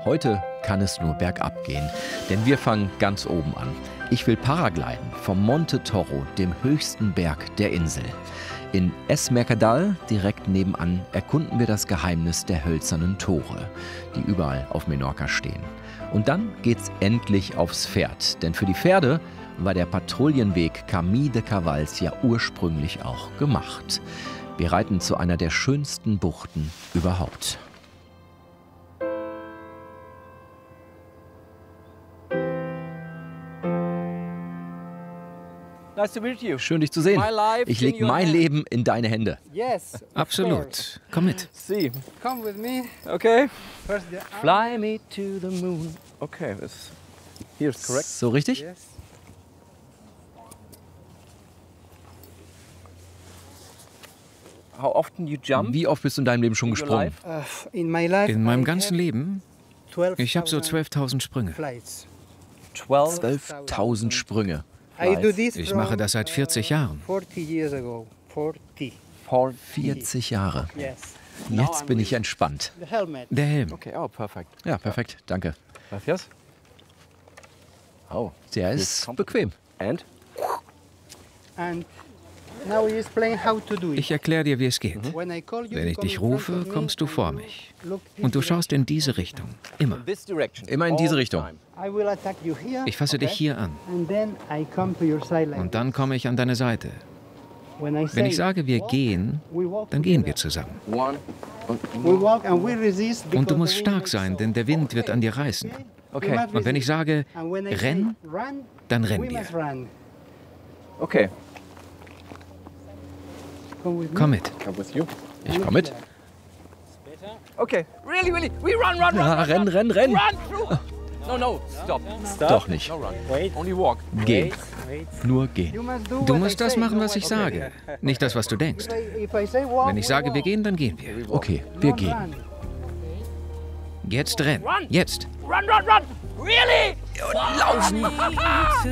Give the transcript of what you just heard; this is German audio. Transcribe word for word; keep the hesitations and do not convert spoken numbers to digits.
Heute kann es nur bergab gehen, denn wir fangen ganz oben an. Ich will paragliden vom Monte Toro, dem höchsten Berg der Insel. In Es Mercadal, direkt nebenan, erkunden wir das Geheimnis der hölzernen Tore, die überall auf Menorca stehen. Und dann geht's endlich aufs Pferd, denn für die Pferde war der Patrouillenweg Camí de Cabals ja ursprünglich auch gemacht. Wir reiten zu einer der schönsten Buchten überhaupt. Nice to meet you. Schön, dich zu sehen. Ich lege mein Leben in deine Hände. Yes, Absolut. Komm mit. see. Come with me. Okay. First the Fly me to the moon. Okay, this here's correct. So richtig? Yes. How often you jump? Wie oft bist du in deinem Leben schon in your gesprungen? life? Uh, in my life, In meinem I ganzen have Leben, twelve ich habe so thousand zwölftausend Sprünge. flights. Twelve. zwölftausend Sprünge. I do this Ich from, mache das seit vierzig Jahren. forty years ago. forty. Four. vierzig Jahre. Yes. Jetzt bin ich entspannt. The helmet. Der Helm. Okay, oh, perfect. Ja, perfekt. Danke. Gracias. Oh, Der Jetzt ist kommt- bequem. and? And now he explain how to do it. Ich erkläre dir, wie es geht. When I call you, Wenn you ich come dich in front rufe, of me kommst du and vor you mich. look this Und du direction. schaust in diese Richtung. Immer. This direction. Immer in diese All Richtung. time. I will attack you here. Ich fasse dich hier an. And then I come to your side like Und dann komme ich an deine Seite. this. When I say Wenn ich sage, wir walk, gehen, we walk dann gehen wir together. zusammen. One. und- We walk and we resist Und because du musst the wind stark makes sein, so. denn der Wind wird an dir reißen. Okay? Okay. We must Und wenn ich resist. sage, And when I say renn, run, dann we rennen wir. must run. Okay. Come with me. Komm mit. Come with you. Ich komme mit. Okay. Really, really. We run, run, run. Ja, run, renn, run. renn, renn. Run through. No, no. Stop. Stop. Doch nicht. No run. Wait. Only walk. Gehen. Wait. Nur gehen. You must do Du what musst I das say, machen, not was ich what- sage. Nicht das, was du denkst. If I, if I say walk, Wenn ich we sage, wir walk. gehen, dann gehen wir. Okay, wir Not gehen. run. Jetzt renn. Jetzt. Run, run, run. Really? Laufen.